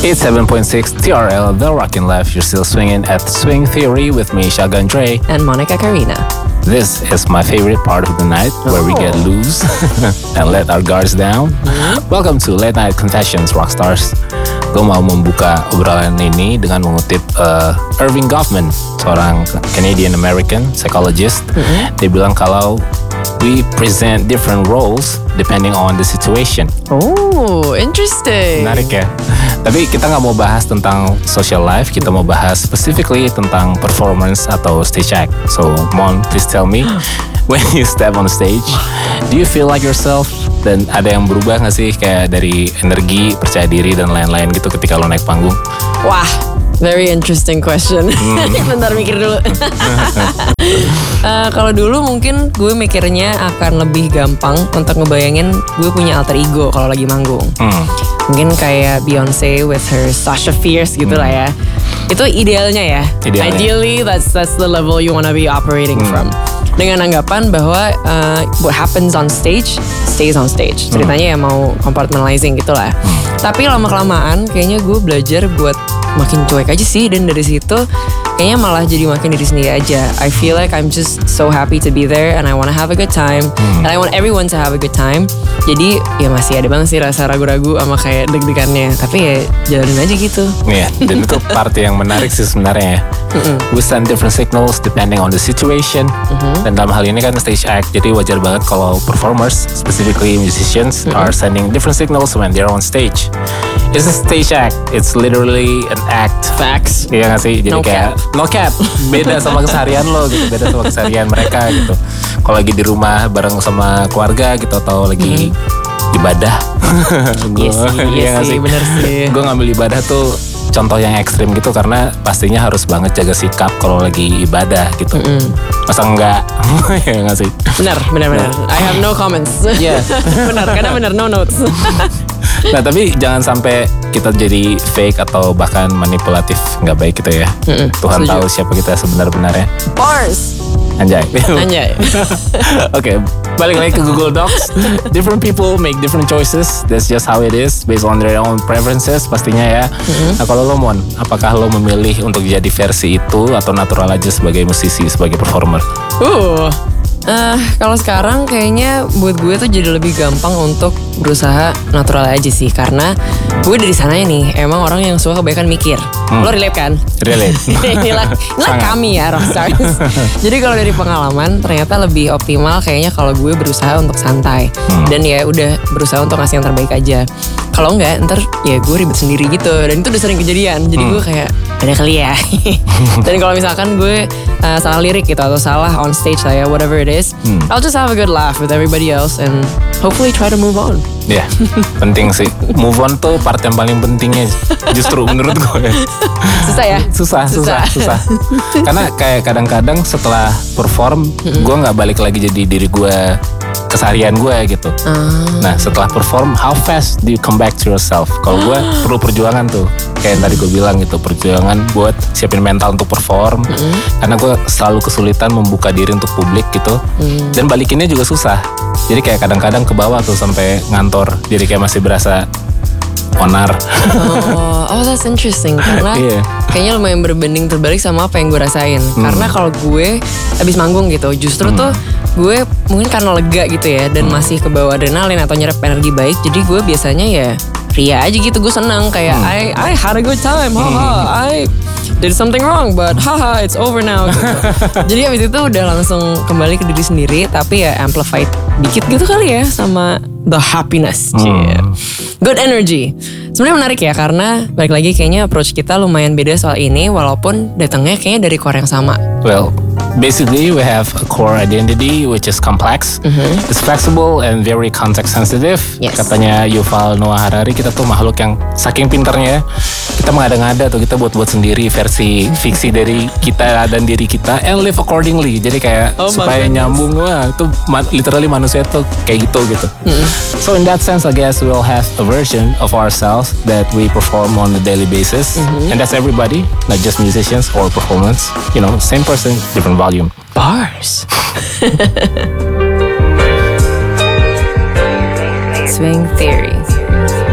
It's 7.6 TRL, The Rockin' Life. You're still swinging at Swing Theory with me, Shagan Dre. And Monica Karina. This is my favorite part of the night, where we get loose and let our guards down. Welcome to Late Night Confessions, Rockstars. Gue mau membuka obrolan ini dengan mengutip Irving Goffman, seorang Canadian-American psychologist. Dia bilang kalau we present different roles depending on the situation. Oh, interesting. Menarik ya. Tapi kita nggak mau bahas tentang social life, kita mau bahas specifically tentang performance atau stage act. So, Mon, please tell me, when you step on stage, do you feel like yourself? Dan ada yang berubah nggak sih kayak dari energi, percaya diri dan lain-lain gitu ketika lo naik panggung? Wah, very interesting question. Bentar mikir dulu. Kalau dulu mungkin gue mikirnya akan lebih gampang untuk ngebayangin gue punya alter ego kalau lagi manggung. Mungkin kayak Beyonce with her Sasha Fierce gitu lah ya. Itu idealnya ya. Ideally that's the level you wanna be operating from. Dengan anggapan bahwa what happens on stage stays on stage. Ceritanya ya mau compartmentalizing gitu lah. Tapi lama-kelamaan kayaknya gue belajar buat makin cuek aja sih. Dan dari situ kayaknya malah jadi makin diri sendiri aja. I feel like I'm just so happy to be there and I wanna have a good time. And I want everyone to have a good time. Jadi ya masih ada banget sih rasa ragu-ragu sama kayak deg-degannya. Tapi ya jalanin aja gitu. Iya, dan itu part yang menarik sih sebenarnya ya. We send different signals depending on the situation. Dan dalam hal ini kan stage act, jadi wajar banget kalau performers, specifically musicians, are sending different signals when they're on stage. It's a stage act, it's literally an act. Facts. Iya gak sih? Jadi No kayak no cap, beda sama keseharian lo gitu, beda sama keseharian mereka gitu. Kalau lagi di rumah bareng sama keluarga gitu atau lagi ibadah. Iya sih, bener sih. Gue ngambil ibadah tuh contoh yang ekstrim gitu karena pastinya harus banget jaga sikap kalau lagi ibadah gitu. Masa enggak? Ya nggak sih? Benar. I have no comments. Iya. benar, no notes. Nah tapi jangan sampai kita jadi fake atau bahkan manipulatif, nggak baik gitu ya. Tuhan setuju. tahu siapa kita sebenar-benarnya. Bars. Anjay. Oke. Balik lagi ke Google Docs. Different people make different choices. That's just how it is, based on their own preferences pastinya ya. Nah kalau lo Mon, apakah lo memilih untuk jadi versi itu atau natural aja sebagai musisi, sebagai performer? Kalau sekarang kayaknya buat gue tuh jadi lebih gampang untuk berusaha natural aja sih. Karena gue dari sananya nih emang orang yang suka kebanyakan mikir. Lo relate kan? Relate. Inilah kami ya Rockstars. Jadi kalau dari pengalaman ternyata lebih optimal kayaknya kalau gue berusaha untuk santai. Dan ya udah berusaha untuk ngasih yang terbaik aja. Kalau enggak ntar ya gue ribet sendiri gitu. Dan itu udah sering kejadian. Jadi gue kayak ada kali ya. Dan kalau misalkan gue salah lirik gitu atau salah on stage lah ya, whatever it is, I'll just have a good laugh with everybody else and hopefully try to move on. Ya, penting sih. Move on tuh part yang paling pentingnya justru menurut gue. Susah ya? Susah. Karena kayak kadang-kadang setelah perform, gue nggak balik lagi jadi diri gue keseharian gue gitu. Nah setelah perform, how fast do you come back to yourself? Kalau gue perlu perjuangan tuh, kayak yang tadi gue bilang gitu, perjuangan buat siapin mental untuk perform. Karena gue selalu kesulitan membuka diri untuk publik gitu. Dan balikinnya juga susah. Jadi kayak kadang-kadang ke bawah tuh sampai ngantor. Jadi kayak masih berasa onar. Oh, that's interesting. Karena kayaknya lumayan berbanding terbalik sama apa yang gue rasain. Karena kalau gue abis manggung gitu, justru tuh gue mungkin karena lega gitu ya, dan masih kebawa adrenalin atau nyerap energi baik. Jadi gue biasanya ya ria aja gitu, gue senang kayak I had a good time, I did something wrong but haha it's over now gitu. Jadi abis itu udah langsung kembali ke diri sendiri, tapi ya amplified dikit gitu kali ya sama the happiness. Good energy. Sebenarnya menarik ya, karena balik lagi kayaknya approach kita lumayan beda soal ini, walaupun datangnya kayaknya dari core yang sama. Well, basically we have a core identity which is complex. It's flexible and very context sensitive. Yes. Katanya Yuval Noah Harari, kita tuh makhluk yang saking pinternya kita mengada-ngada tuh, kita buat sendiri versi fiksi dari kita dan diri kita and live accordingly. Jadi kayak supaya nyambung, wah itu literally manusia tuh kayak gitu. So in that sense I guess we'll have a version of ourselves that we perform on a daily basis. And that's everybody, not just musicians or performance. You know, same person, different volume. Bars. Swing Theory.